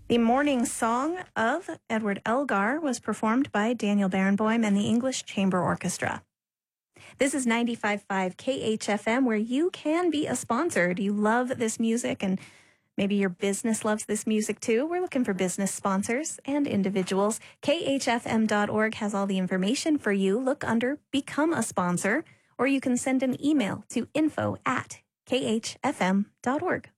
The Morning Song of Edward Elgar was performed by Daniel Barenboim and the English Chamber Orchestra. This is 95.5 KHFM, where you can be a sponsor. Do you love this music, and maybe your business loves this music too? We're looking for business sponsors and individuals. KHFM.org has all the information for you. Look under Become a Sponsor, or you can send an email to info@khfm.org.